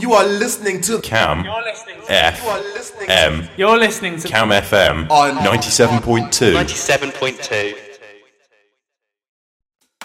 You are listening to Cam You're listening to FM. You're listening to Cam FM on 97.2. 97.2.